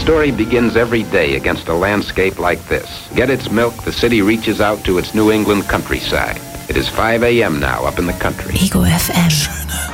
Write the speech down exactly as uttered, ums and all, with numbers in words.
story begins every day against a landscape like this. Get its milk, the city reaches out to its New England countryside. It is five a.m. now up in the country. Ego F M. Schöne